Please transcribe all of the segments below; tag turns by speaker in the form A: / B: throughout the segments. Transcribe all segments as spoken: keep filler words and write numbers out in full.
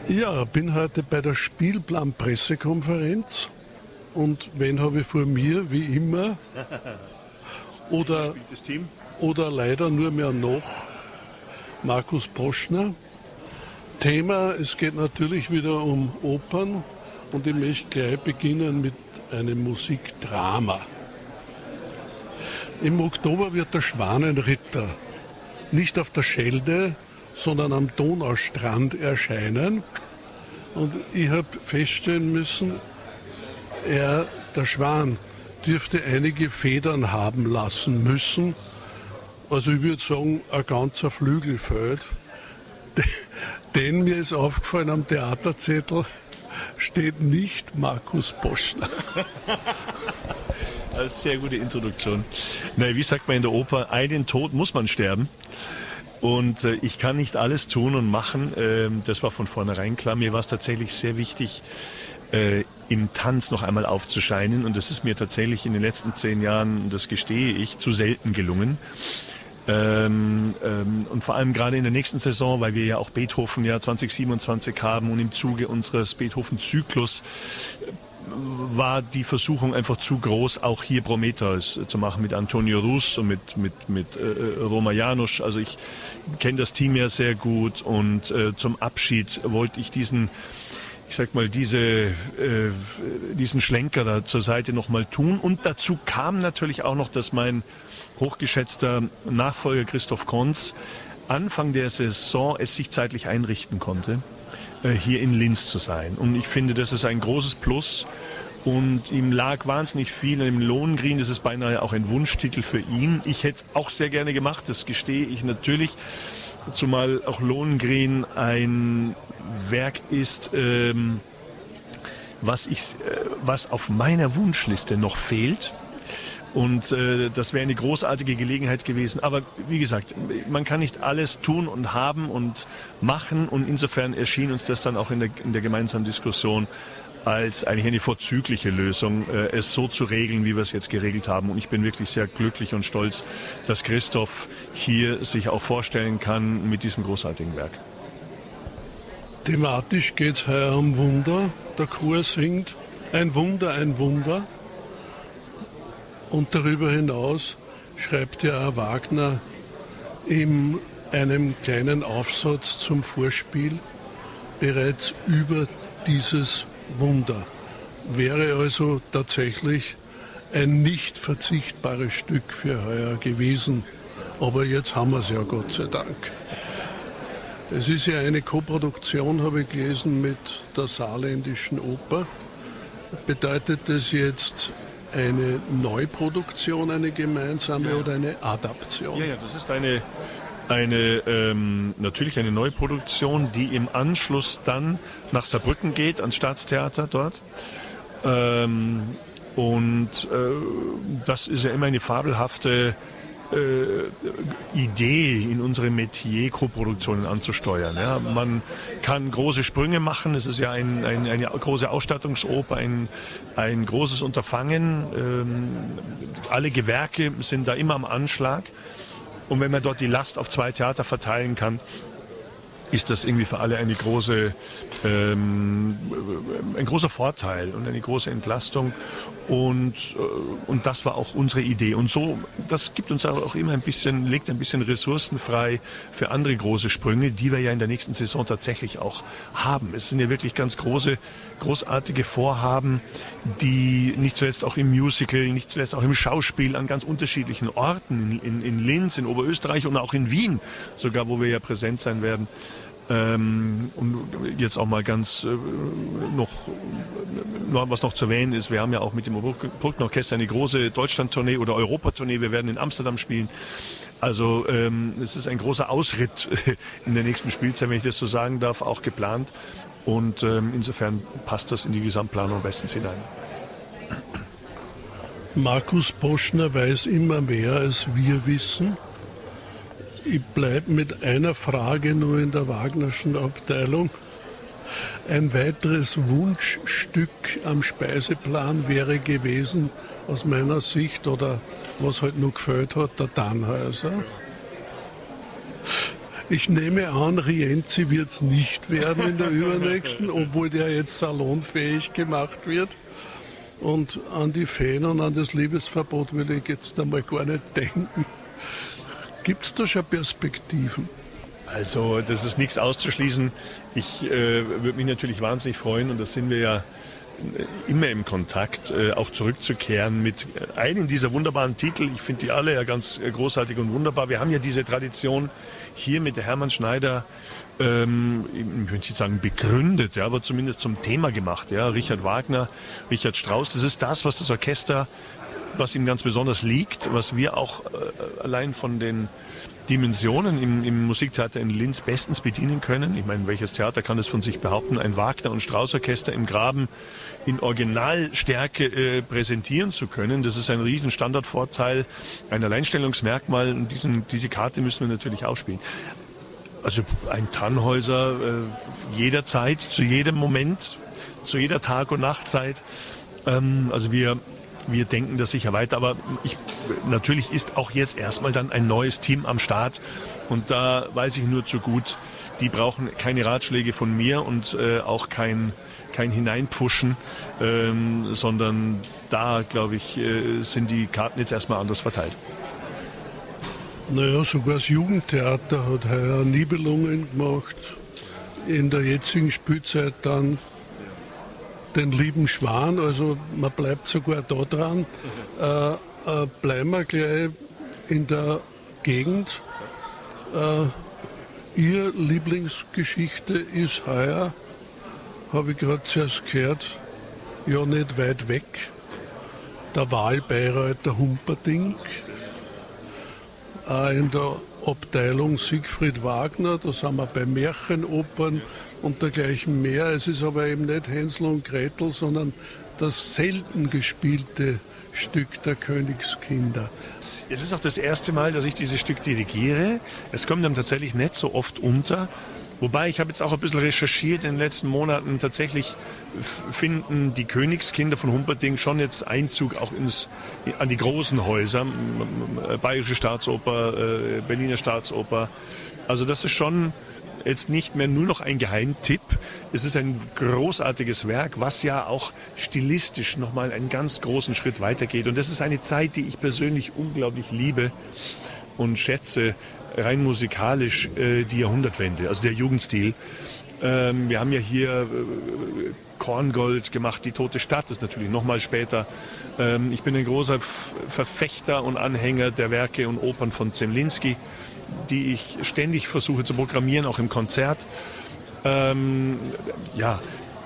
A: Ja, bin heute bei der Spielplan-Pressekonferenz und wen habe ich vor mir, wie immer, oder,
B: das Team?
A: oder leider nur mehr noch, Markus Poschner. Thema, es geht natürlich wieder um Opern und ich möchte gleich beginnen mit einem Musikdrama. Im Oktober wird der Schwanenritter nicht auf der Schelde, sondern am Donaustrand erscheinen. Und ich habe feststellen müssen, er, der Schwan, dürfte einige Federn haben lassen müssen. Also ich würde sagen, ein ganzer Flügel fehlt. Denn mir ist aufgefallen, am Theaterzettel steht nicht Markus Poschner.
B: Das ist eine sehr gute Introduktion. Na, wie sagt man in der Oper, einen Tod muss man sterben. Und äh, ich kann nicht alles tun und machen. Ähm, das war von vornherein klar. Mir war es tatsächlich sehr wichtig, äh, im Tanz noch einmal aufzuscheinen. Und das ist mir tatsächlich in den letzten zehn Jahren, das gestehe ich, zu selten gelungen. Ähm, ähm, und vor allem gerade in der nächsten Saison, weil wir ja auch Beethoven ja zwanzig siebenundzwanzig haben und im Zuge unseres Beethoven-Zyklus war die Versuchung einfach zu groß, auch hier Prometheus zu machen mit Antonio Rus und mit, mit, mit äh, Roma Janusz. Also ich kenne das Team ja sehr gut und äh, zum Abschied wollte ich diesen, ich sag mal, diese, äh, diesen Schlenker da zur Seite nochmal tun. Und dazu kam natürlich auch noch, dass mein hochgeschätzter Nachfolger Christoph Konz Anfang der Saison es sich zeitlich einrichten konnte, hier in Linz zu sein. Und ich finde, das ist ein großes Plus. Und ihm lag wahnsinnig viel im Lohengrin. Das ist beinahe auch ein Wunschtitel für ihn. Ich hätte es auch sehr gerne gemacht, das gestehe ich natürlich. Zumal auch Lohengrin ein Werk ist, ähm, was, ich, äh, was auf meiner Wunschliste noch fehlt. Und äh, das wäre eine großartige Gelegenheit gewesen. Aber wie gesagt, man kann nicht alles tun und haben und machen. Und insofern erschien uns das dann auch in der, in der gemeinsamen Diskussion als eigentlich eine vorzügliche Lösung, äh, es so zu regeln, wie wir es jetzt geregelt haben. Und ich bin wirklich sehr glücklich und stolz, dass Christoph hier sich auch vorstellen kann mit diesem großartigen Werk.
A: Thematisch geht es heuer um Wunder. Der Chor singt ein Wunder, ein Wunder. Und darüber hinaus schreibt ja auch Wagner in einem kleinen Aufsatz zum Vorspiel bereits über dieses Wunder. Wäre also tatsächlich ein nicht verzichtbares Stück für heuer gewesen. Aber jetzt haben wir es ja, Gott sei Dank. Es ist ja eine Koproduktion, habe ich gelesen, mit der Saarländischen Oper. Bedeutet das jetzt eine Neuproduktion, eine gemeinsame, ja, oder eine Adaption?
B: Ja, ja, das ist eine, eine ähm, natürlich eine Neuproduktion, die im Anschluss dann nach Saarbrücken geht, ans Staatstheater dort. Ähm, und äh, das ist ja immer eine fabelhafte Äh, Idee in unserem Metier, Koproduktionen anzusteuern. Ja, man kann große Sprünge machen, es ist ja ein, ein, eine große Ausstattungsoper, ein, ein großes Unterfangen. Ähm, alle Gewerke sind da immer am Anschlag. Und wenn man dort die Last auf zwei Theater verteilen kann, ist das irgendwie für alle eine große, ähm, ein großer Vorteil und eine große Entlastung. Und, äh, und das war auch unsere Idee. Und so, das gibt uns auch immer ein bisschen, legt ein bisschen Ressourcen frei für andere große Sprünge, die wir ja in der nächsten Saison tatsächlich auch haben. Es sind ja wirklich ganz große, großartige Vorhaben, die nicht zuletzt auch im Musical, nicht zuletzt auch im Schauspiel an ganz unterschiedlichen Orten, in, in Linz, in Oberösterreich und auch in Wien sogar, wo wir ja präsent sein werden. Ähm, und jetzt auch mal ganz äh, noch, noch, was noch zu erwähnen ist, wir haben ja auch mit dem Brückenorchester eine große Deutschland-Tournee oder Europa-Tournee, wir werden in Amsterdam spielen. Also ähm, es ist ein großer Ausritt in der nächsten Spielzeit, wenn ich das so sagen darf, auch geplant. Und ähm, insofern passt das in die Gesamtplanung bestens hinein.
A: Markus Poschner weiß immer mehr, als wir wissen. Ich bleibe mit einer Frage nur in der Wagnerschen Abteilung. Ein weiteres Wunschstück am Speiseplan wäre gewesen, aus meiner Sicht, oder was halt nur gefällt hat, der Tannhäuser. Ich nehme an, Rienzi wird es nicht werden in der übernächsten, obwohl der jetzt salonfähig gemacht wird. Und an die Feen und an das Liebesverbot will ich jetzt einmal gar nicht denken. Gibt es da schon Perspektiven?
B: Also das ist nichts auszuschließen. Ich äh, würde mich natürlich wahnsinnig freuen, und das sind wir ja immer im Kontakt, äh, auch zurückzukehren mit einem dieser wunderbaren Titel. Ich finde die alle ja ganz großartig und wunderbar. Wir haben ja diese Tradition hier mit der Hermann Schneider, ähm, ich würde nicht sagen begründet, ja, aber zumindest zum Thema gemacht. Ja. Richard Wagner, Richard Strauss, das ist das, was das Orchester, was ihm ganz besonders liegt, was wir auch äh, allein von den Dimensionen im, im Musiktheater in Linz bestens bedienen können. Ich meine, welches Theater kann es von sich behaupten, ein Wagner- und Strauss-Orchester im Graben in Originalstärke äh, präsentieren zu können? Das ist ein riesen Standardvorteil, ein Alleinstellungsmerkmal, und diesen, diese Karte müssen wir natürlich ausspielen. Also ein Tannhäuser äh, jederzeit, zu jedem Moment, zu jeder Tag- und Nachtzeit. Ähm, also wir Wir denken das sicher weiter, aber ich, natürlich ist auch jetzt erstmal dann ein neues Team am Start, und da weiß ich nur zu gut, die brauchen keine Ratschläge von mir und äh, auch kein, kein Hineinpfuschen, ähm, sondern da, glaube ich, äh, sind die Karten jetzt erstmal anders verteilt.
A: Naja, sogar das Jugendtheater hat heuer Nibelungen gemacht, in der jetzigen Spielzeit dann den lieben Schwan, also man bleibt sogar da dran. Äh, äh, bleiben wir gleich in der Gegend. Äh, Ihr Lieblingsgeschichte ist heuer, habe ich gerade zuerst gehört, ja nicht weit weg, der Wahlbayreuther Humperdinck. Auch in der Abteilung Siegfried Wagner, da sind wir bei Märchenopern und dergleichen mehr. Es ist aber eben nicht Hänsel und Gretel, sondern das selten gespielte Stück der Königskinder.
B: Es ist auch das erste Mal, dass ich dieses Stück dirigiere. Es kommt dann tatsächlich nicht so oft unter. Wobei, ich habe jetzt auch ein bisschen recherchiert in den letzten Monaten. Tatsächlich finden die Königskinder von Humperdinck schon jetzt Einzug auch ins, an die großen Häuser. Bayerische Staatsoper, Berliner Staatsoper. Also das ist schon jetzt nicht mehr nur noch ein Geheimtipp. Es ist ein großartiges Werk, was ja auch stilistisch nochmal einen ganz großen Schritt weitergeht. Und das ist eine Zeit, die ich persönlich unglaublich liebe und schätze, rein musikalisch, äh, die Jahrhundertwende, also der Jugendstil. Ähm, wir haben ja hier äh, Korngold gemacht, die Tote Stadt, das ist natürlich nochmal später. Ähm, ich bin ein großer F- Verfechter und Anhänger der Werke und Opern von Zemlinsky, die ich ständig versuche zu programmieren, auch im Konzert. Ähm, ja,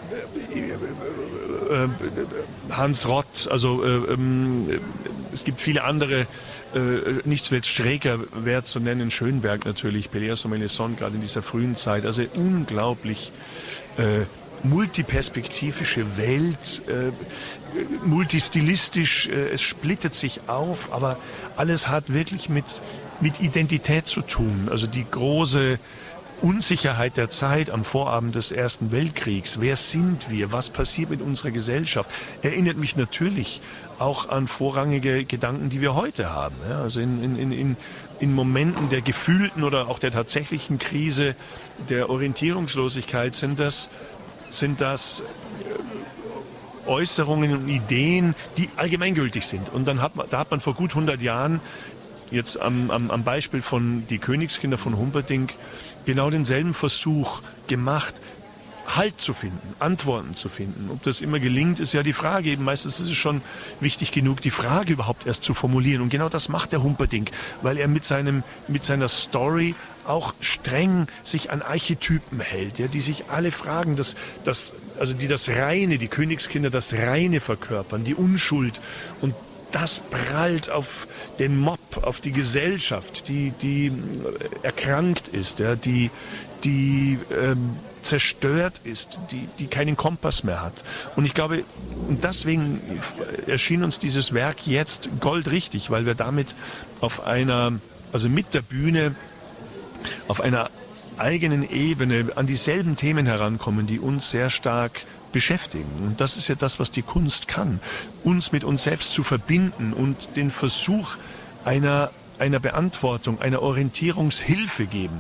B: äh, äh, Hans Rott, also äh, äh, es gibt viele andere, äh, nicht zuletzt Schräger wäre zu nennen, Schönberg natürlich, Pelléas und Mendelssohn, gerade in dieser frühen Zeit, also unglaublich äh, multiperspektivische Welt, äh, multistilistisch, äh, es splittet sich auf, aber alles hat wirklich mit mit Identität zu tun. Also die große Unsicherheit der Zeit am Vorabend des Ersten Weltkriegs. Wer sind wir? Was passiert mit unserer Gesellschaft? Erinnert mich natürlich auch an vorrangige Gedanken, die wir heute haben. Ja, also in, in, in, in Momenten der gefühlten oder auch der tatsächlichen Krise, der Orientierungslosigkeit sind das, sind das Äußerungen und Ideen, die allgemeingültig sind. Und dann hat man, da hat man vor gut hundert Jahren jetzt am, am, am Beispiel von Die Königskinder von Humperdinck genau denselben Versuch gemacht, Halt zu finden, Antworten zu finden. Ob das immer gelingt, ist ja die Frage. Eben meistens ist es schon wichtig genug, die Frage überhaupt erst zu formulieren. Und genau das macht der Humperdinck, weil er mit, seinem, mit seiner Story auch streng sich an Archetypen hält, ja, die sich alle fragen, dass, dass, also die das Reine, die Königskinder das Reine verkörpern, die Unschuld. Und das prallt auf den Mob, auf die Gesellschaft, die, die erkrankt ist, ja, die, die ähm, zerstört ist, die, die keinen Kompass mehr hat. Und ich glaube, und deswegen erschien uns dieses Werk jetzt goldrichtig, weil wir damit auf einer, also mit der Bühne, auf einer eigenen Ebene an dieselben Themen herankommen, die uns sehr stark beschäftigen. Und das ist ja das, was die Kunst kann, uns mit uns selbst zu verbinden und den Versuch einer, einer Beantwortung, einer Orientierungshilfe geben.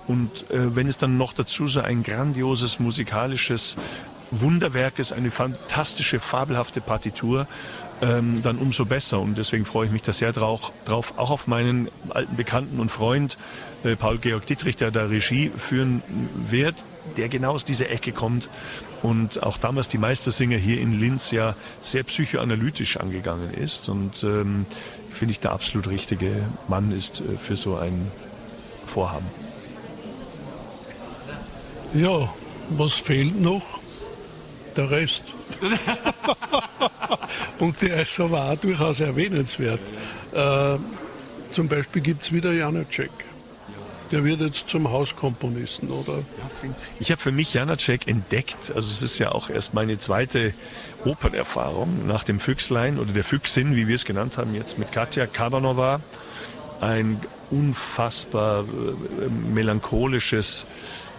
B: Und äh, wenn es dann noch dazu so ein grandioses musikalisches Wunderwerk ist, eine fantastische, fabelhafte Partitur, ähm, dann umso besser. Und deswegen freue ich mich da sehr drauf, drauf auch auf meinen alten Bekannten und Freund äh, Paul-Georg Dittrich, der da Regie führen wird, der genau aus dieser Ecke kommt und auch damals die Meistersinger hier in Linz ja sehr psychoanalytisch angegangen ist. Und ähm, finde ich der absolut richtige Mann ist äh, für so ein Vorhaben.
A: Ja, was fehlt noch? Der Rest. Und der ist aber auch durchaus erwähnenswert. Äh, zum Beispiel gibt es wieder Janacek. Der wird jetzt zum Hauskomponisten, oder?
B: Ich habe für mich Janacek entdeckt, also es ist ja auch erst meine zweite Opernerfahrung nach dem Füchslein oder der Füchsin, wie wir es genannt haben, jetzt mit Katja Kabanova. Ein unfassbar äh, melancholisches,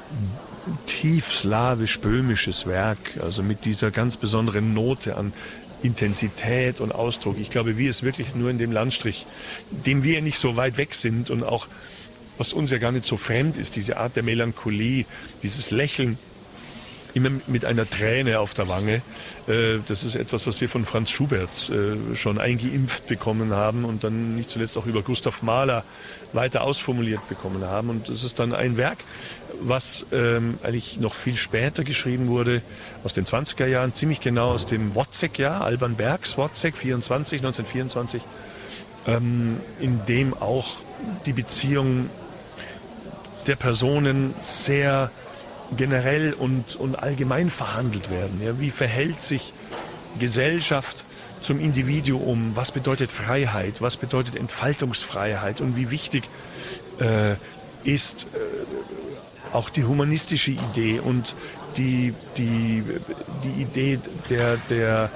B: tief slawisch-böhmisches Werk, also mit dieser ganz besonderen Note an Intensität und Ausdruck. Ich glaube, wir es wirklich nur in dem Landstrich, dem wir nicht so weit weg sind und auch, was uns ja gar nicht so fremd ist, diese Art der Melancholie, dieses Lächeln, immer mit einer Träne auf der Wange. Das ist etwas, was wir von Franz Schubert schon eingeimpft bekommen haben und dann nicht zuletzt auch über Gustav Mahler weiter ausformuliert bekommen haben. Und das ist dann ein Werk, was ähm, eigentlich noch viel später geschrieben wurde, aus den zwanziger Jahren, ziemlich genau aus dem Wozzeck-Jahr, Alban Bergs Wozzeck, vierundzwanzig, neunzehnhundertvierundzwanzig, ähm, in dem auch die Beziehung der Personen sehr generell und, und allgemein verhandelt werden. Ja, wie verhält sich Gesellschaft zum Individuum? Was bedeutet Freiheit? Was bedeutet Entfaltungsfreiheit? Und wie wichtig äh, ist äh, auch die humanistische Idee und die, die, die Idee der, der,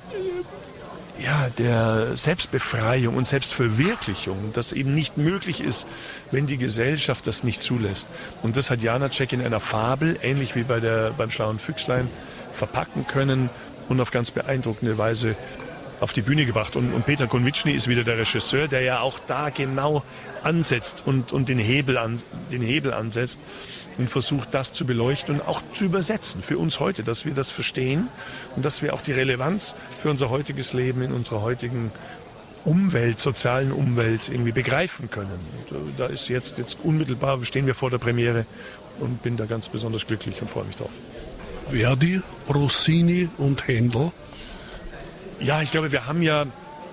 B: ja, der Selbstbefreiung und Selbstverwirklichung, das eben nicht möglich ist, wenn die Gesellschaft das nicht zulässt. Und das hat Janacek in einer Fabel, ähnlich wie bei der, beim Schlauen Füchslein, verpacken können und auf ganz beeindruckende Weise auf die Bühne gebracht. Und, und Peter Konvičny ist wieder der Regisseur, der ja auch da genau ansetzt und, und den, Hebel an, den Hebel ansetzt und versucht, das zu beleuchten und auch zu übersetzen für uns heute, dass wir das verstehen und dass wir auch die Relevanz für unser heutiges Leben in unserer heutigen Umwelt, sozialen Umwelt irgendwie begreifen können. Und da ist jetzt, jetzt unmittelbar, stehen wir vor der Premiere und bin da ganz besonders glücklich und freue mich drauf.
A: Verdi, Rossini und Händel.
B: Ja, ich glaube, wir haben ja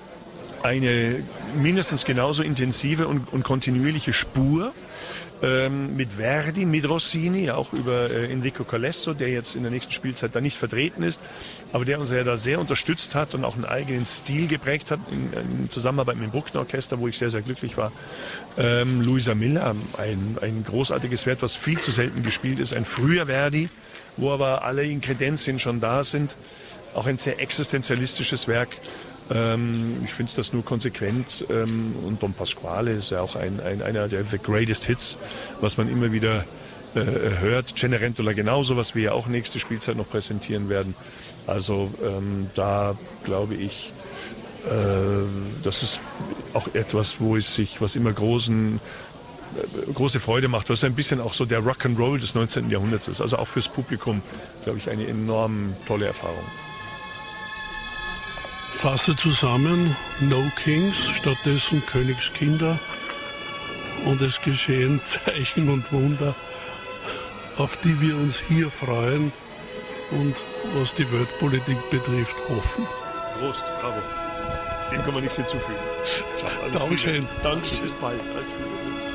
B: eine mindestens genauso intensive und, und kontinuierliche Spur ähm, mit Verdi, mit Rossini, auch über äh, Enrico Colesso, der jetzt in der nächsten Spielzeit da nicht vertreten ist, aber der uns ja da sehr unterstützt hat und auch einen eigenen Stil geprägt hat, in, in Zusammenarbeit mit dem Bruckner Orchester, wo ich sehr, sehr glücklich war. Ähm, Luisa Miller, ein, ein großartiges Werk, was viel zu selten gespielt ist, ein früher Verdi, wo aber alle Inkredenzien schon da sind. Auch ein sehr existenzialistisches Werk. Ähm, ich finde es das nur konsequent. Ähm, und Don Pasquale ist ja auch ein, ein, einer der The Greatest Hits, was man immer wieder äh, hört. Cenerentola genauso, was wir ja auch nächste Spielzeit noch präsentieren werden. Also ähm, da glaube ich, äh, das ist auch etwas, wo es sich, was immer großen äh, große Freude macht, was ein bisschen auch so der Rock'n'Roll des neunzehnten Jahrhunderts ist. Also auch fürs Publikum, glaube ich, eine enorm tolle Erfahrung.
A: Fasse zusammen, No Kings, stattdessen Königskinder und es geschehen Zeichen und Wunder, auf die wir uns hier freuen und was die Weltpolitik betrifft, hoffen.
B: Prost, bravo. Dem kann man nichts hinzufügen.
A: Dankeschön.
B: Dankeschön, bis bald. Alles Gute.